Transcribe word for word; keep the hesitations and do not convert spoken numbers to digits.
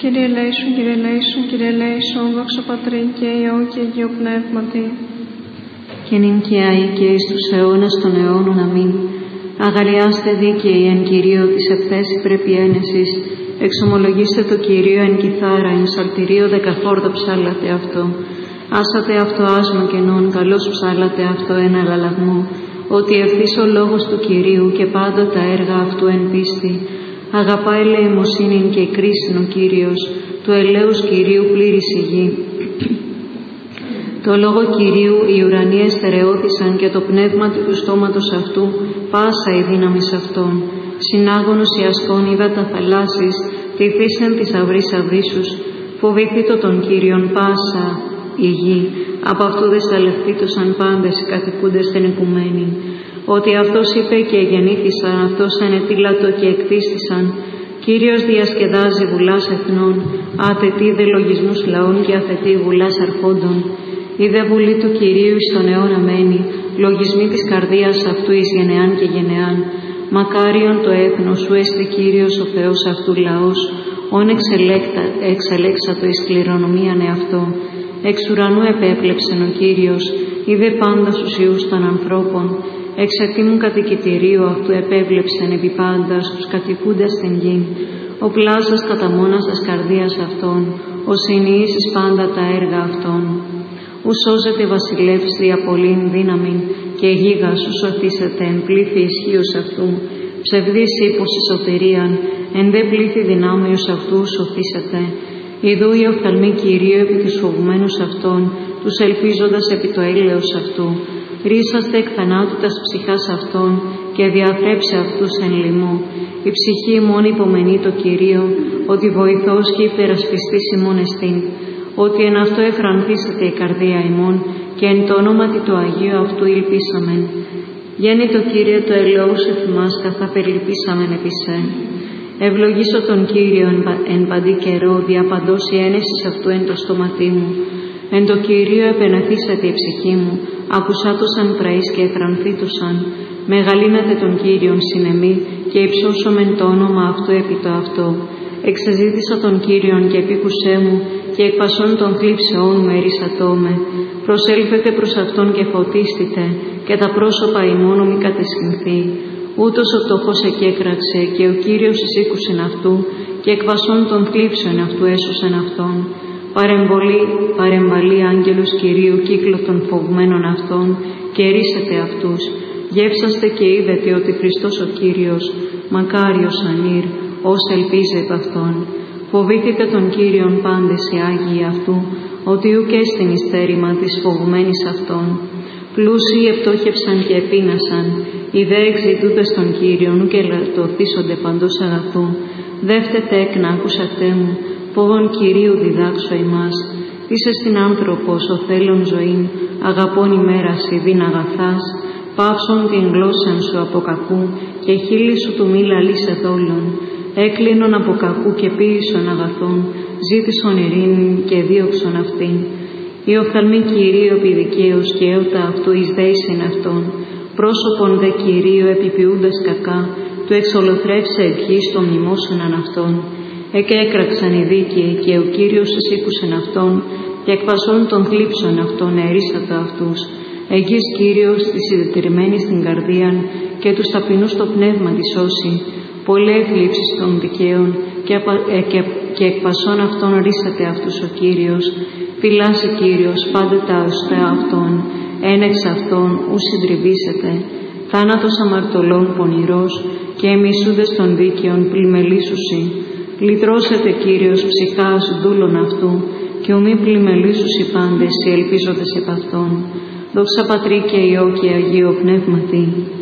Κύριε ελέησον, Κύριε ελέησον, Κύριε ελέησον, δόξα Πατρί και Υιό και Αγίου Πνεύματι. Και νυν και αεί και εις τους αιώνας των αιώνων. Αμήν. Αγαλιάστε δίκαιοι εν Κυρίω της ευτές υπρεπιένεσης, εξομολογήστε το Κυρίο εν κιθάρα, εν σαλτηρίο δεκαφόρδο ψάλατε αυτό. Άσατε αυτό άσμα κενών, καλώς ψάλατε αυτό εν αγαλαγμό, ότι ευθύς ο λόγος του Κυρίου και πάντα τα έργα αυτού εν πίστη. Αγαπά ελεημοσύνην και κρίσιν ο Κύριος, του ελέους Κυρίου πλήρης η γη. Το λόγο Κυρίου οι ουρανοί εστερεώθησαν και το πνεύμα του στόματος αυτού πάσα η δύναμη αυτών. Συνάγωνος οι ασκών είδα τα θαλάσσης, τυθήσεν της αυρής αυρίσους, φοβήθητο τον Κύριον πάσα η γη, από αυτού δεσταλευθήτωσαν πάντες οι κατοικούντες στην οικουμένη. Ότι αυτός είπε και γεννήθησαν, αυτός ανετήλατο και εκτίστησαν. Κύριος διασκεδάζει βουλάς εθνών, ατετή δε λογισμούς λαών και αθετή βουλάς αρχόντων. Η δε βουλή του Κυρίου εις τον αιώνα μένει, λογισμοί της καρδίας αυτού εις γενεάν και γενεάν. Μακάριον το έθνος σου έστι Κύριος ο Θεός αυτού λαός, όν εξελέξατο εις κληρονομίαν εαυτό. Εξ ουρανού επέπλεψεν ο Κύριος, είδε πάντα στους ιούς των ανθρώπων. Εξ ετήμου κατοικητηρίου αυτού επέβλεψεν επί πάντα στους κατοικούντας στην γη. Ο πλάσας κατά μόνας τας καρδίας αυτών, ο συνειήσεις πάντα τα έργα αυτών. Ου σώζεται βασιλεύς δια πολλήν δύναμην, και γίγας ου σωθήσεται εν πλήθη ισχύος αυτού. Ψευδής ύπος εις σωτηρίαν, εν δε πλήθη δυνάμεως αυτού σωθήσεται. Ιδού οι οφθαλμοί Κυρίου επί τους φοβουμένους αυτών, τους ελπίζοντας επί το έλεος αυτού. Ρίσαστε εκ θανάτου τας ψυχάς αυτών και διαθρέψε αυτούς εν λοιμό. Η ψυχή ημών υπομενεί το Κυρίο, ότι βοηθός και υπερασπιστής ημών εστίν. Ότι εν αυτό εφρανθήσατε η καρδία ημών και εν το όνοματι το Αγίου αυτού υλπίσαμεν. Γέννη το Κύριε το ελαιός εφημάς καθά περιλυπήσαμεν επί σε. Ευλογήσω τον Κύριο εν παντή καιρό, δια παντός η ένεσης αυτού εν το στόματί μου. Εν το Κυρίο επενεθήσατε η ψυχή μου, ακουσάτωσαν πραείς και εθρανθήτωσαν. Μεγαλύνατε τον Κύριον συνεμή και υψώσομεν το όνομα αυτού επί το αυτό. Εξεζήτησα τον Κύριον και επίκουσέ μου και εκ πασών των θλίψεών μου ερίσατό με. Προσέλθετε προς αυτόν και φωτίστητε και τα πρόσωπα ημώνου μη κατεσχυνθεί. Ούτως ο πτωχός εκέκραξε και ο Κύριος εισήκουσεν αυτού και εκ πασών των θλίψεων αυτού έσωσεν αυτόν. Παρεμβολή, παρεμβαλή άγγελος Κυρίου κύκλο των φοβμένων αυτών και ρίσετε αυτούς. Γεύσαστε και είδετε ότι Χριστός ο Κύριος, μακάριος ανήρ, ως ελπίζει επ' αυτόν. Φοβήθητε τον Κύριον πάντες οι Άγιοι αυτού, ότι ουκ έστιν εις θέρημα της φοβουμένης αυτών. Πλούσιοι επτόχευσαν και επίνασαν, οι δε εξητούντες τον Κύριον ουκ ελαττωθήσονται παντός αγαθού. Δεύτετε έκνα, ακούσατε μου, φόβον Κυρίου διδάξω ημάς. Είσαι στην άνθρωπος ο θέλων ζωήν, αγαπών ημέρας ειδήν αγαθάς, πάυσον την γλώσσαν σου από κακού και χείλη σου του μη λαλήσε δόλων. Έκλεινον από κακού και ποίησον αγαθών, ζήτησον ειρήνη και δίωξον αυτήν. Οι οφθαλμοί Κυρίου επί δικαίως και έωτα αυτού εις δέησιν αυτόν. Πρόσωπον δε Κυρίου επιποιούντας κακά, του εξολοθρεύσε ευχής των μνημόσυναν αυτών. Εκέκραξαν οι δίκαιοι και ο Κύριος εισήκουσεν αυτόν και εκ πασών των θλίψεων αυτών ερίσατο αυτούς. Εγγύς Κύριος της συντετηρημένης στην καρδίαν και τους ταπεινούς το πνεύμα της σώσει. Πολλέ θλίψεις των δικαίων και, ε, και, και εκ πασών αυτών ρίσατε αυτούς ο Κύριος. Φυλάσσει Κύριος πάντα τα οστά αυτών, ένεξ αυτών ου συντριβήσετε. Θάνατος αμαρτωλών πονηρός και εμισούδες των δίκαιων πλημελήσουσι. Λυτρώσετε Κύριος ψυχάς δούλων αυτού και ουμή πλημελήσουσι πάντες οι ελπίζοντες επ' αυτών. Δόξα Πατρί και Υιό και Αγίο Πνεύματι.